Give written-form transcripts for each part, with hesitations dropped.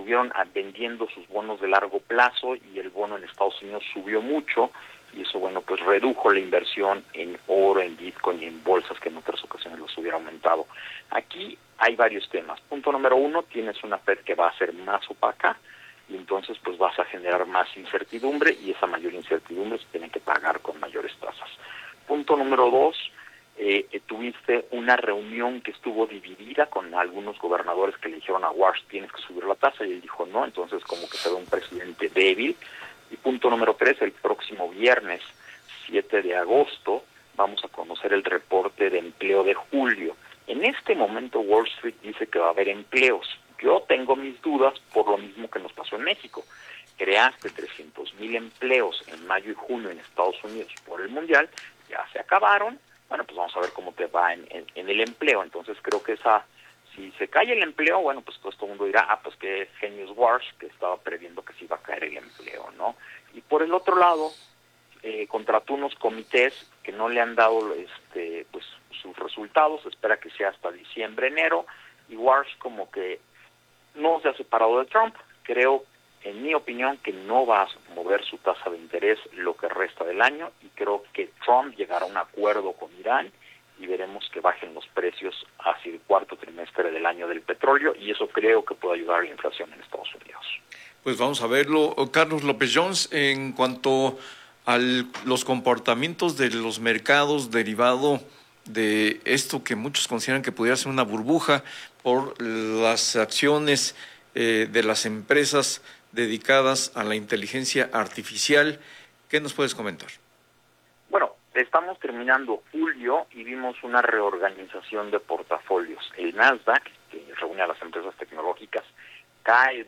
estuvieron vendiendo sus bonos de largo plazo y el bono en Estados Unidos subió mucho y eso, bueno, pues redujo la inversión en oro, en Bitcoin y en bolsas que en otras ocasiones los hubiera aumentado. Aquí hay varios temas. Punto número 1, tienes una Fed que va a ser más opaca y entonces pues vas a generar más incertidumbre y esa mayor incertidumbre se tiene que pagar con mayores tasas. Punto número 2, tuviste una reunión que estuvo dividida con algunos gobernadores que le dijeron a Walsh tienes que subir la tasa y él dijo no, entonces como que se ve un presidente débil. Y punto número 3, el próximo viernes 7 de agosto vamos a conocer el reporte de empleo de julio. En este momento Wall Street dice que va a haber empleos. Yo tengo mis dudas por lo mismo que nos pasó en México. Creaste 300,000 empleos en mayo y junio en Estados Unidos por el Mundial, ya se acabaron. Bueno, pues vamos a ver cómo te va en el empleo. Entonces creo que si se cae el empleo, bueno, pues todo el mundo dirá, pues que genius Walsh, que estaba previendo que se iba a caer el empleo, ¿no? Y por el otro lado, contrató unos comités que no le han dado pues sus resultados, espera que sea hasta diciembre, enero, y Walsh como que no se ha separado de Trump. Creo, en mi opinión, que no va a mover su tasa de interés lo que resta del año y creo que Trump llegará a un acuerdo con Irán y veremos que bajen los precios hacia el cuarto trimestre del año del petróleo y eso creo que puede ayudar a la inflación en Estados Unidos. Pues vamos a verlo. Carlos López Jones, en cuanto a los comportamientos de los mercados derivado de esto que muchos consideran que pudiera ser una burbuja por las acciones de las empresas dedicadas a la inteligencia artificial, ¿qué nos puedes comentar? Bueno, estamos terminando julio y vimos una reorganización de portafolios. El Nasdaq, que reúne a las empresas tecnológicas, cae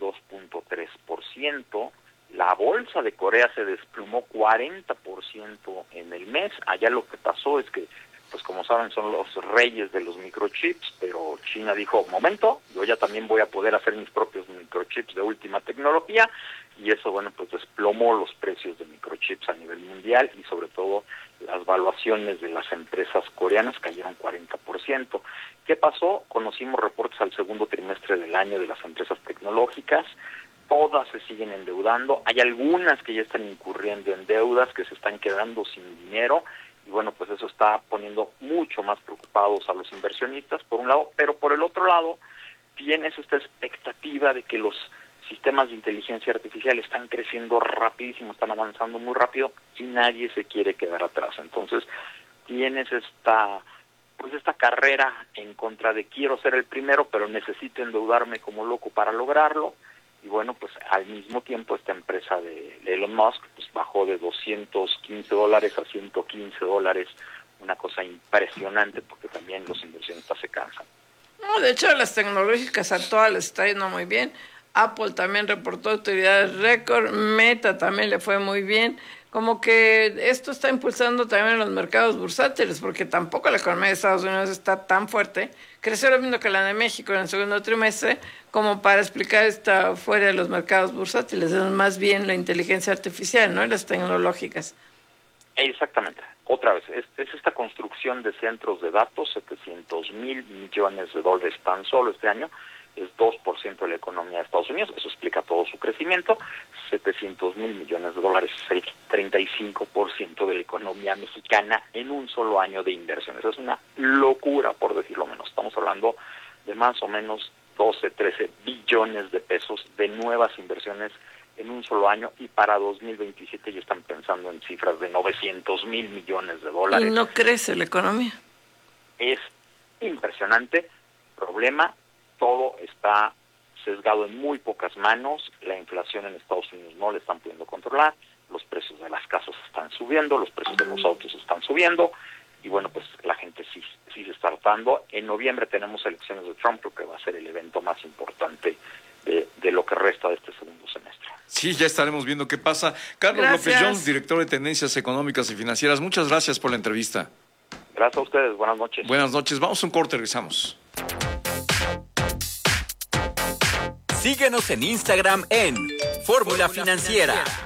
2.3%. La bolsa de Corea se desplomó 40% en el mes. Allá lo que pasó es que, pues como saben, son los reyes de los microchips, pero China dijo, momento, yo ya también voy a poder hacer mis propios microchips de última tecnología, y eso, bueno, pues desplomó los precios de microchips a nivel mundial, y sobre todo las valuaciones de las empresas coreanas cayeron 40%. ¿Qué pasó? Conocimos reportes al segundo trimestre del año de las empresas tecnológicas, todas se siguen endeudando, hay algunas que ya están incurriendo en deudas, que se están quedando sin dinero, y bueno, pues eso está poniendo mucho más preocupados a los inversionistas, por un lado, pero por el otro lado, tienes esta expectativa de que los sistemas de inteligencia artificial están creciendo rapidísimo, están avanzando muy rápido, y nadie se quiere quedar atrás. Entonces, tienes esta carrera en contra de quiero ser el primero, pero necesito endeudarme como loco para lograrlo. Y bueno, pues al mismo tiempo esta empresa de Elon Musk pues bajó de $215 a $115, una cosa impresionante porque también los inversionistas se cansan. No, de hecho las tecnológicas actuales está yendo muy bien. Apple también reportó utilidades récord, Meta también le fue muy bien. Como que esto está impulsando también los mercados bursátiles, porque tampoco la economía de Estados Unidos está tan fuerte. Creció lo mismo que la de México en el segundo trimestre, como para explicar esta fuera de los mercados bursátiles. Es más bien la inteligencia artificial, ¿no? Y las tecnológicas. Exactamente. Otra vez, es esta construcción de centros de datos, $700,000 millones tan solo este año, es 2% de la economía de Estados Unidos, eso explica todo su crecimiento. $700,000 millones es el 35% de la economía mexicana en un solo año de inversiones. Es una locura, por decirlo menos. Estamos hablando de más o menos 12, 13 billones de pesos de nuevas inversiones en un solo año, y para 2027 ya están pensando en cifras de $900,000 millones. Y no crece la economía. Es impresionante. Problema, todo está sesgado en muy pocas manos, la inflación en Estados Unidos no la están pudiendo controlar, los precios de las casas están subiendo, los precios de los autos están subiendo, y bueno, pues la gente sí se está hartando. En noviembre tenemos elecciones de Trump, creo que va a ser el evento más importante de lo que resta de este segundo semestre. Sí, ya estaremos viendo qué pasa. Carlos López Jones, director de Tendencias Económicas y Financieras, muchas gracias por la entrevista. Gracias a ustedes, buenas noches. Buenas noches, vamos a un corte, regresamos. Síguenos en Instagram en Fórmula Financiera.